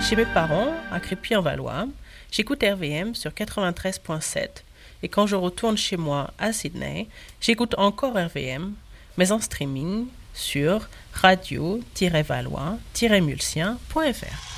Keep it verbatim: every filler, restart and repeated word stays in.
Chez mes parents, à Crépy-en-Valois, j'écoute R V M sur quatre-vingt-treize virgule sept. Et quand je retourne chez moi à Sydney, j'écoute encore R V M, mais en streaming sur radio tiret valois tiret mulsien point f r.